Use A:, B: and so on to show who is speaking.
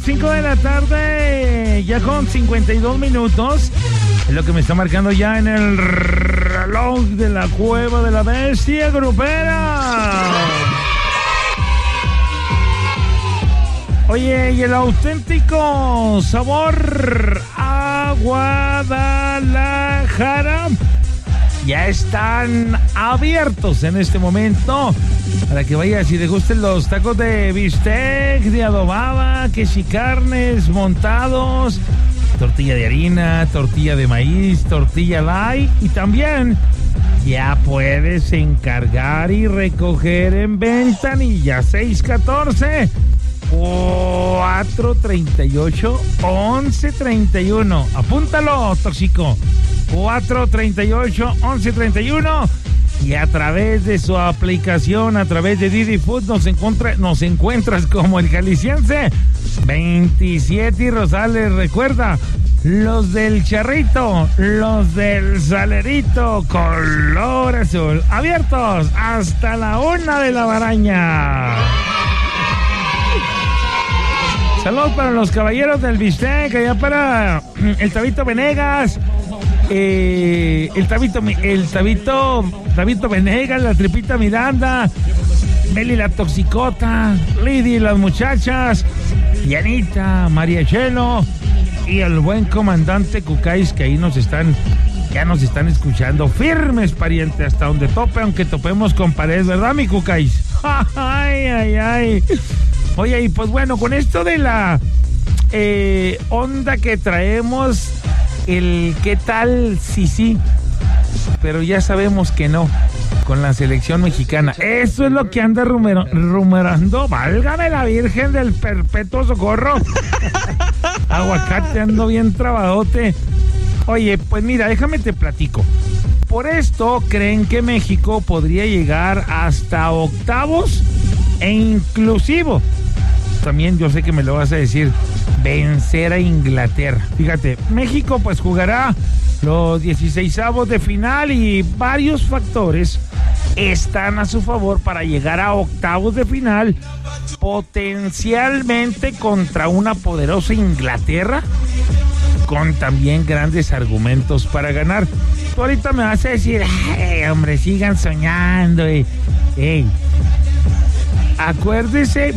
A: 5 de la tarde, ya con 52 minutos. Es lo que me está marcando ya en el reloj de la Cueva de la Bestia Grupera. Oye, y el auténtico sabor a Guadalajara ya están abiertos en este momento para que vayas y te gusten los tacos de bistec, de adobada, que si carnes montados, tortilla de harina, tortilla de maíz, tortilla light, y también ya puedes encargar y recoger en Ventanilla 614 438 1131. Apúntalo, tóxico. 438 1131. Y a través de su aplicación, a través de Didi Food, nos encuentras como el Jalisciense 27 y Rosales. Recuerda, los del Charrito, los del Salerito, color azul, abiertos hasta la 1 de la Baraña. Saludos para los caballeros del bistec, allá para el Tabito Venegas, el Tabito Venegas, la Tripita Miranda, Meli la Toxicota, Lidy las muchachas, Yanita, María Chelo y el buen comandante Cucáis, que ahí ya nos están escuchando firmes, pariente, hasta donde tope, aunque topemos con pared, ¿verdad, mi Cucáis? Ay, ay, ay. Oye, y pues bueno, con esto de la onda que traemos, el qué tal sí, pero ya sabemos que no, con la selección mexicana. Eso es lo que anda rumorando, válgame la Virgen del Perpetuo Socorro. Aguacate, ando bien trabadote. Oye, pues mira, déjame te platico. Por esto creen que México podría llegar hasta octavos e inclusivo, también yo sé que me lo vas a decir, vencer a Inglaterra. Fíjate, México pues jugará los 16avos de final y varios factores están a su favor para llegar a octavos de final, potencialmente contra una poderosa Inglaterra, con también grandes argumentos para ganar. Tú ahorita me vas a decir, ay, hombre, sigan soñando. Acuérdese